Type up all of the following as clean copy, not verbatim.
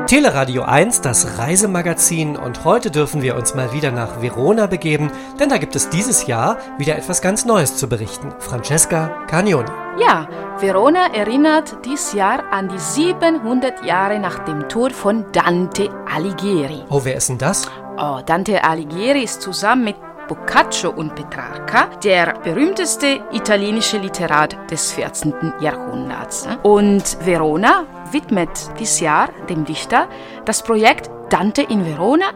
Teleradio 1, das Reisemagazin, und heute dürfen wir uns mal wieder nach Verona begeben, denn da gibt es dieses Jahr wieder etwas ganz Neues zu berichten. Francesca Carnioni. Ja, Verona erinnert dieses Jahr an die 700 Jahre nach dem Tod von Dante Alighieri. Oh, wer ist denn das? Oh, Dante Alighieri ist zusammen mit Boccaccio und Petrarca der berühmteste italienische Literat des 14. Jahrhunderts. Und Verona widmet dieses Jahr dem Dichter das Projekt Dante in Verona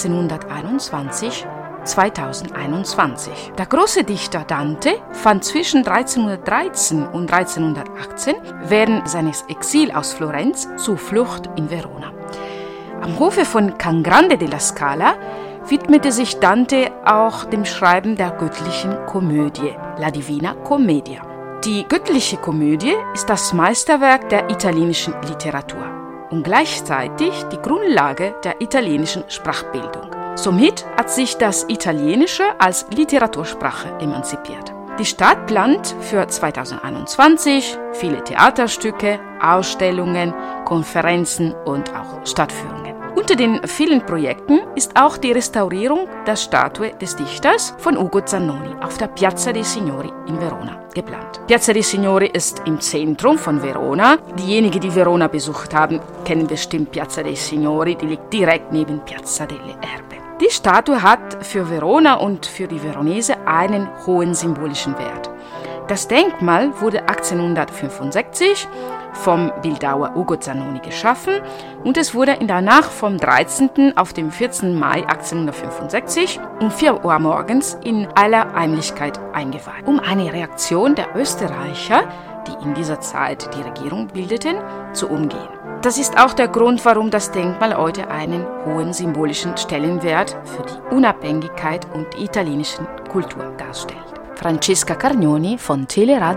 1321-2021. Der große Dichter Dante fand zwischen 1313 und 1318 während seines Exils aus Florenz Zuflucht in Verona. Am Hofe von Can Grande della Scala widmete sich Dante auch dem Schreiben der göttlichen Komödie, La Divina Commedia. Die göttliche Komödie ist das Meisterwerk der italienischen Literatur und gleichzeitig die Grundlage der italienischen Sprachbildung. Somit hat sich das Italienische als Literatursprache emanzipiert. Die Stadt plant für 2021 viele Theaterstücke, Ausstellungen, Konferenzen und auch Stadtführungen. Unter den vielen Projekten ist auch die Restaurierung der Statue des Dichters von Ugo Zannoni auf der Piazza dei Signori in Verona geplant. Piazza dei Signori ist im Zentrum von Verona. Diejenigen, die Verona besucht haben, kennen bestimmt Piazza dei Signori, die liegt direkt neben Piazza delle Erbe. Die Statue hat für Verona und für die Veronese einen hohen symbolischen Wert. Das Denkmal wurde 1865 vom Bildhauer Ugo Zannoni geschaffen und es wurde in der Nacht vom 13. auf den 14. Mai 1865 um 4 Uhr morgens in aller Heimlichkeit eingeweiht, um eine Reaktion der Österreicher, die in dieser Zeit die Regierung bildeten, zu umgehen. Das ist auch der Grund, warum das Denkmal heute einen hohen symbolischen Stellenwert für die Unabhängigkeit und die italienische Kultur darstellt. Francesca Carnioni von Teleradio